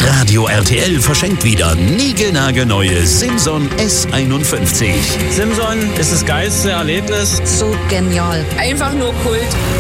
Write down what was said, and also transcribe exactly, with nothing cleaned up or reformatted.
Hitradio R T L verschenkt wieder niegelnagelneue Simson S einundfünfzig. Simson ist das geilste Erlebnis. So genial. Einfach nur Kult.